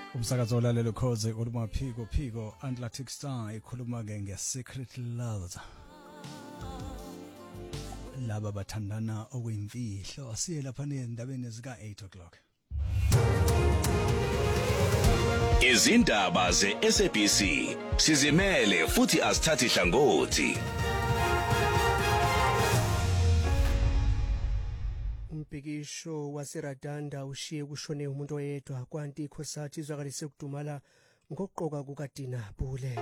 Umsakazo olalelo khoze oluma phiko Atlantic Star ikhuluma ke nge-secret loves. Laba bathandana okuyimfihlo siye lapha endabeni zika 8 o'clock. Izindaba ze-SABC sizimele futhi asithathi hlangothi. Umbhikisho waseRadanda ushiye kushone umuntu oyedwa kwanti ikhosati izwakalise ukudumala ngokuqoka kukaDina Bule.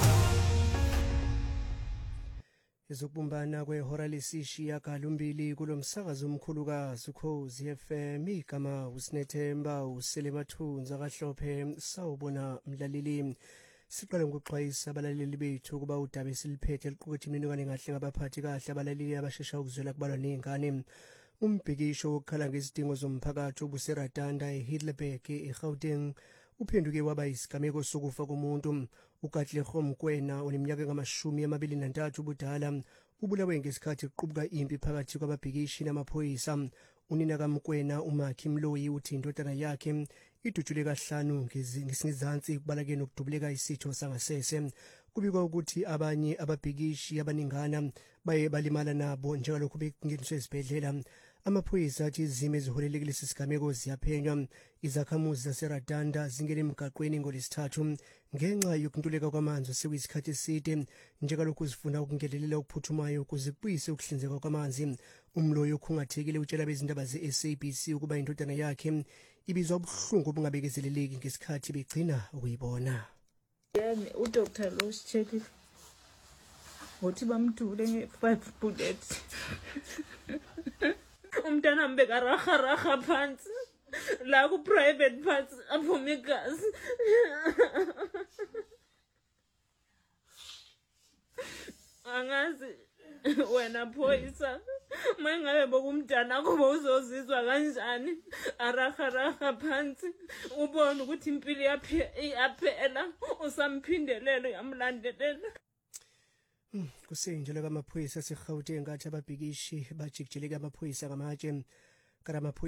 Izokubumbana kwehora lesishiya galumbili kulomsakazo omkhulukazi uKhozi FM igama uSinethemba uSelemathunza kaHlophe sawubona mlaleli. Siqale ngokuxwayisa abalaleli bethu kuba udaba esiliphethe liqukethe imininingwane ngahle ngabaphathi kahle abalaleli abashesha ukuzwela kubalwa nezingane. Umbhikisho wokukhala ngezidingo zomphakathi obuseRadanda eHiddelburg eGauteng uphenduke waba isigameko sokufa komuntu. uKatlego Mkwena oneminyaka engama-23 ubudala ubulawe ngesikhathi kuqubuka impi phakathi kwababhikishi namaphoyisa. Unina kaMkwena uMakhi Mloyi uthi indodana yakhe idutshule kahlanu ngesingizansi kubalake nokudubuleka isitho sangasese. Kubikwa ukuthi abanye ababhikishi abaningana baye balimala nabo njengalokhu bengeniswe esibhedlela. Amaphoyisa athi izimo eziholele kulesi sigameko ziyaphenywa. Izakhamuzi zaseRadanda zingene emgaqweni ngolesithathu ngenxa yokuntuleka kwamanzi sekuyisikhathi eside njengalokhu zifuna ukungenelela okuphuthumayo ukuze kubuyise ukuhlinzeka kwamanzi. Umloyi okhungathekile utshela bezindaba ze-SABC ukuba indodana yakhe ibizwa ubuhlungu obungabekezeleleki ngesikhathi begcina ukuyibona. Yani uDr. Loschek ngothi bamdule nge5 bullets. Umntana mbeka raha phansi la ku private parts aphume igazi. Angazi wena phoyisa mangabe bokumntana kuba uzozizwa kanjani araha phansi ubona ukuthi impilo iyaphela usamphindelelo yamlandelela. Kusenjalo kamaphoyisa seGauteng ngathi ababhikishi bajikijeleka amaphoyisa ngamatshe.